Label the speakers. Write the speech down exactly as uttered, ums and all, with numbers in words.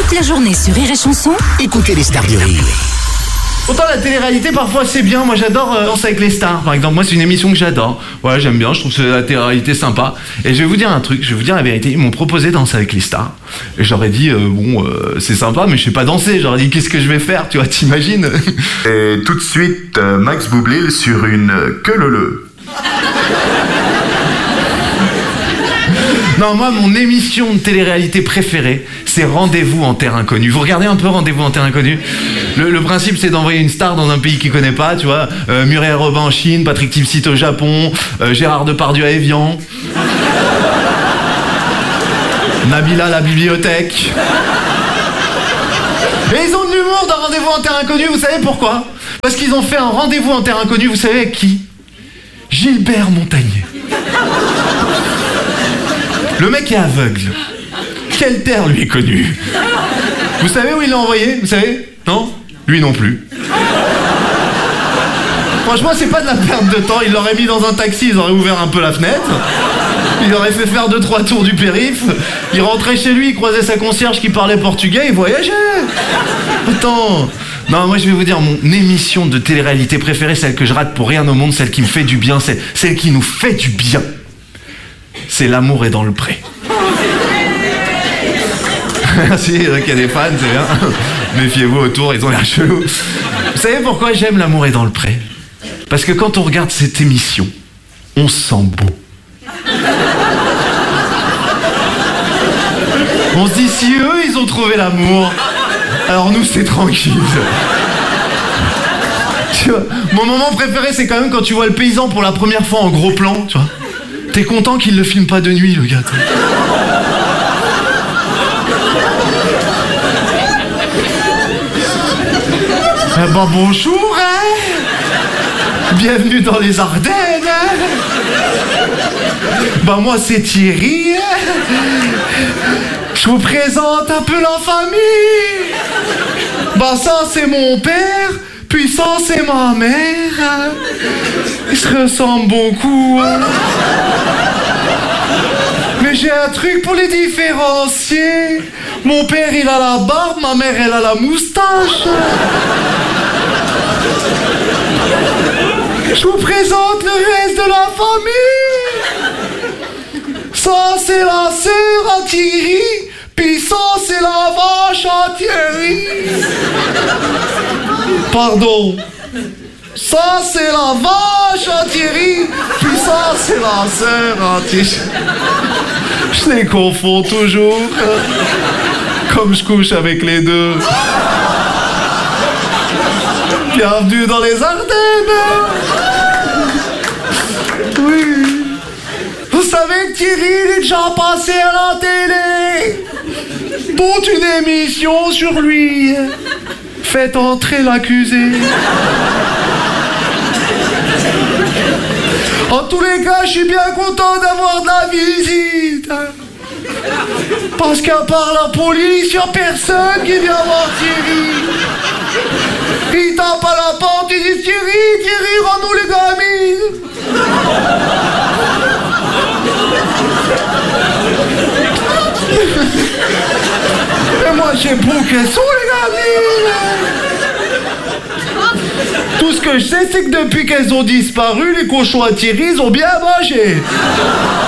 Speaker 1: Toute la journée sur Rire et Chanson,
Speaker 2: Écoutez les stars du rire.
Speaker 3: Autant la télé-réalité parfois c'est bien, moi j'adore euh, Danser avec les stars par exemple, moi c'est une émission que j'adore, ouais j'aime bien, je trouve que la télé-réalité sympa. Et je vais vous dire un truc, je vais vous dire la vérité, ils m'ont proposé Danser avec les stars. Et j'aurais dit, euh, bon euh, c'est sympa mais je sais pas danser, j'aurais dit qu'est-ce que je vais faire, tu vois, t'imagines.
Speaker 4: Et tout de suite, euh, Max Boublil sur une euh, queue leu leu.
Speaker 3: Non, moi, mon émission de télé-réalité préférée, c'est Rendez-vous en Terre Inconnue. Vous regardez un peu Rendez-vous en Terre Inconnue ? Le, le principe, c'est d'envoyer une star dans un pays qu'il connaît pas, tu vois. Euh, Muriel Robin en Chine, Patrick Timsit au Japon, euh, Gérard Depardieu à Évian, Nabila à la bibliothèque. Et ils ont de l'humour dans Rendez-vous en Terre Inconnue, vous savez pourquoi ? Parce qu'ils ont fait un Rendez-vous en Terre Inconnue, vous savez avec qui ? Gilbert Montagnier. Le mec est aveugle. Quelle terre lui est connue? Vous savez où il l'a envoyé? Vous savez? Non? Lui non plus. Franchement, c'est pas de la perte de temps. Il l'aurait mis dans un taxi, ils auraient ouvert un peu la fenêtre. Il aurait fait faire deux trois tours du périph'. Il rentrait chez lui, il croisait sa concierge qui parlait portugais, il voyageait. Attends. Non, moi je vais vous dire, mon émission de télé-réalité préférée, celle que je rate pour rien au monde, celle qui me fait du bien, c'est celle qui nous fait du bien. C'est L'amour est dans le pré. Si, il y a des fans, c'est bien. Méfiez-vous autour, ils ont l'air chelous. Vous savez pourquoi j'aime L'amour est dans le pré? Parce que quand on regarde cette émission, on se sent beau. On se dit, si eux, ils ont trouvé l'amour, alors nous, c'est tranquille. Tu vois, mon moment préféré, c'est quand même quand tu vois le paysan pour la première fois en gros plan, tu vois. T'es content qu'il le filme pas de nuit, le gars. Eh ben bonjour, hein. Bienvenue dans les Ardennes, hein. Ben moi c'est Thierry, hein. Je vous présente un peu la famille. Ben ça c'est mon père, puis ça c'est ma mère, hein. Ils se ressemblent beaucoup, hein. Mais j'ai un truc pour les différencier. Mon père il a la barbe, ma mère elle a la moustache. Je vous présente le reste de la famille. Ça c'est la sœur à Thierry, puis ça c'est la vache à Thierry. Pardon. Ça c'est la vache à Thierry, puis ça c'est la sœur à Thierry. Je les confonds toujours. Comme je couche avec les deux. Bienvenue dans les Ardennes. Oui. Vous savez que Thierry il est déjà passé à la télé. Dont une émission sur lui. Faites entrer l'accusé. En tous les cas, je suis bien content d'avoir de la visite. Parce qu'à part la police, y'a personne qui vient voir Thierry. Il tape à la porte, il dit Thierry, Thierry, rends-nous les gamines. Et moi, je sais pas où qu'elles sont les gamines. Tout ce que je sais, c'est que depuis qu'elles ont disparu, les cochons à Thierry, ils ont bien mangé.